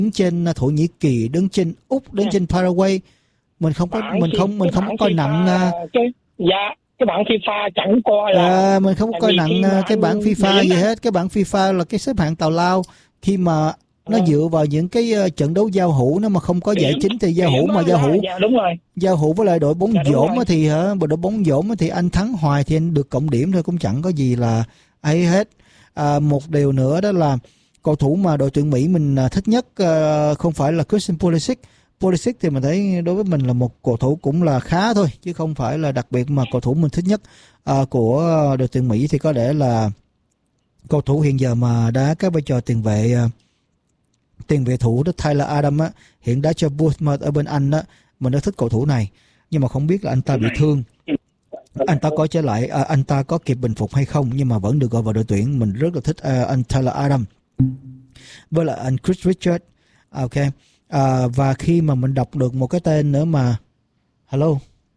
đứng trên Thổ Nhĩ Kỳ, đứng trên Úc, đứng trên Paraguay. Mình không có coi nặng cái bảng FIFA chẳng coi là mình không có coi nặng cái bảng FIFA gì hết. Cái bảng FIFA là cái xếp hạng tào lao, khi mà nó dựa vào những cái trận đấu giao hữu, nó mà không có giải chính thì giao hữu với lại đội bóng dỗm thì đội bóng dỗm thì anh thắng hoài thì anh được cộng điểm thôi, cũng chẳng có gì là ấy hết. Một điều nữa đó là cầu thủ mà đội tuyển Mỹ mình thích nhất không phải là Christian Pulisic. Pulisic thì mình thấy đối với mình là một cầu thủ cũng là khá thôi, chứ không phải là đặc biệt, mà cầu thủ mình thích nhất của đội tuyển Mỹ thì có lẽ là cầu thủ hiện giờ mà đá cái vai trò tiền vệ thủ đó, Tyler Adams á, hiện đá cho Bournemouth ở bên Anh á. Mình đã thích cầu thủ này, nhưng mà không biết là anh ta bị thương, anh ta có trở lại, anh ta có kịp bình phục hay không, nhưng mà vẫn được gọi vào đội tuyển. Mình rất là thích anh Tyler Adams với lại anh Chris Richards. Ok. Và khi mà mình đọc được một cái tên nữa mà hello,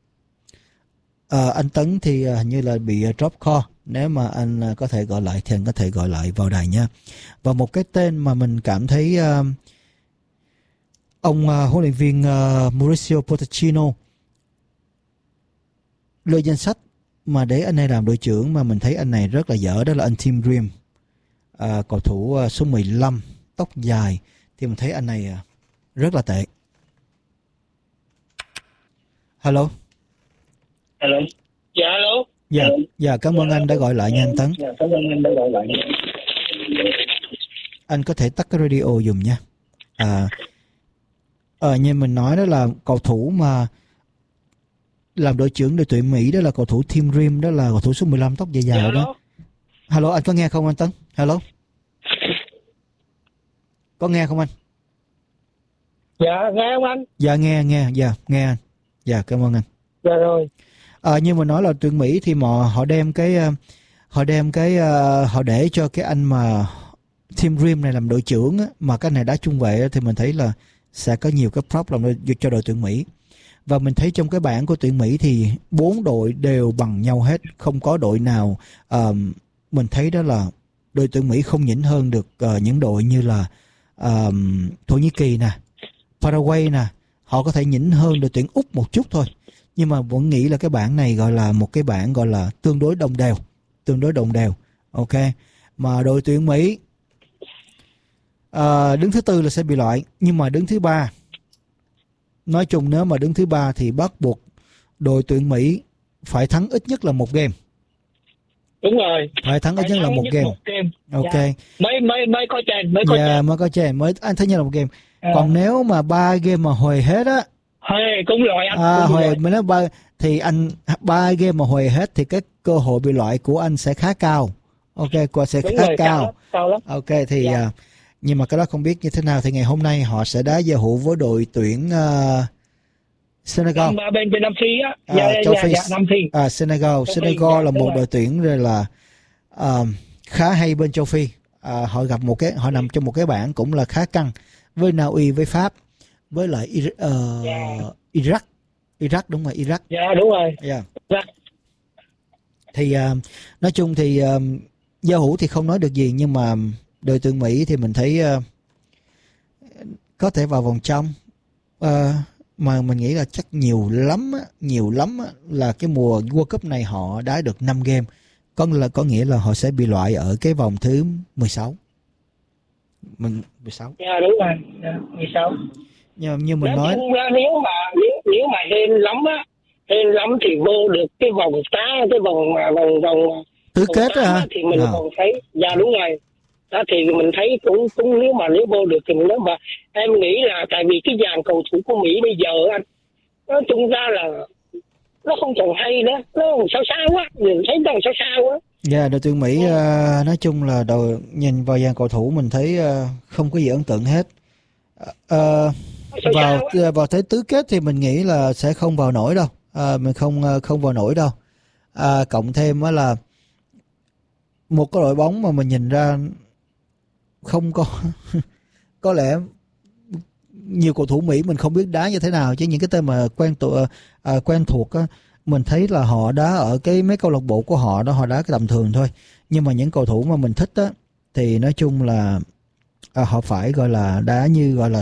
anh Tấn thì hình như là bị drop call. Nếu mà anh có thể gọi lại thì anh có thể gọi lại vào đài nha. Và một cái tên mà mình cảm thấy ông huấn luyện viên Mauricio Pochettino lên danh sách mà để anh này làm đội trưởng mà mình thấy anh này rất là dở, đó là anh Tim Ream, cầu thủ số 15, tóc dài, thì mình thấy anh này rất là tệ. Hello. Dạ hello. Dạ cảm ơn anh đã gọi lại nha anh Tấn. Anh có thể tắt cái radio dùm nha. Như mình nói đó là cầu thủ mà làm đội trưởng đội tuyển Mỹ đó là cầu thủ Tim Ream, đó là cầu thủ số 15 tóc dài dài đó. Hello, anh có nghe không anh Tấn? Hello. Có nghe không anh? Dạ nghe không anh? Dạ nghe anh. Dạ cảm ơn anh. Dạ rồi. Như mình nói là tuyển Mỹ thì họ để cho cái anh mà Tim Ream này làm đội trưởng á, mà cái này đá trung vệ thì mình thấy là sẽ có nhiều cái problem cho đội tuyển Mỹ. Và mình thấy trong cái bảng của tuyển Mỹ thì 4 đội đều bằng nhau hết, không có đội nào mình thấy đó là đội tuyển Mỹ không nhỉnh hơn được những đội như là Thổ Nhĩ Kỳ nè, Paraguay nè. Họ có thể nhỉnh hơn đội tuyển Úc một chút thôi, nhưng mà vẫn nghĩ là cái bảng này gọi là một cái bảng gọi là tương đối đồng đều. Ok, mà đội tuyển Mỹ đứng thứ tư là sẽ bị loại, nhưng mà đứng thứ ba, nói chung nếu mà đứng thứ ba thì bắt buộc đội tuyển Mỹ phải thắng ít nhất là một game. Đúng rồi. Phải thắng ít nhất là một game. Ok. Mới có chèn, mới anh thấy như là một game. Còn nếu mà 3 game mà huề hết á, cũng loại anh. Huề mà nó 3 thì anh 3 game mà huề hết thì cái cơ hội bị loại của anh sẽ khá cao. Ok, sẽ khá cao. Ok thì nhưng mà cái đó không biết như thế nào. Thì ngày hôm nay họ sẽ đá giao hữu với đội tuyển Senegal. Bên Nam Phi á. Nam Phi. Senegal là một đội tuyển rồi là khá hay bên châu Phi. Họ gặp họ nằm trong một cái bảng cũng là khá căng với Na Uy, với Pháp, với lại Iraq, đúng rồi, Iraq. Dạ đúng rồi. Yeah. Thì nói chung thì giao hữu thì không nói được gì, nhưng mà đội tuyển Mỹ thì mình thấy có thể vào vòng trong, mà mình nghĩ là chắc nhiều lắm là cái mùa World Cup này họ đá được 5 game, có nghĩa là họ sẽ bị loại ở cái vòng thứ 16. 16. Dạ đúng rồi, 16. Như mình nói nếu mà hên lắm thì vô được cái vòng tứ kết á thì mình còn thấy. Dạ đúng rồi. Đó thì mình thấy cũng nếu vô được thì mình nói, mà em nghĩ là tại vì cái dàn cầu thủ của Mỹ bây giờ anh nó chung ra là nó không còn hay nữa, nó còn sao quá, mình thấy nó còn sao quá. Dạ, đội tuyển Mỹ nói chung là nhìn vào dàn cầu thủ mình thấy không có gì ấn tượng hết. Vào tới tứ kết thì mình nghĩ là sẽ không vào nổi đâu. Mình không vào nổi đâu. Cộng thêm á là một cái đội bóng mà mình nhìn ra không có lẽ nhiều cầu thủ Mỹ mình không biết đá như thế nào, chứ những cái tên mà quen thuộc á, mình thấy là họ đá ở mấy câu lạc bộ của họ đó, họ đá cái tầm thường thôi. Nhưng mà những cầu thủ mà mình thích á thì nói chung là họ phải gọi là đá như gọi là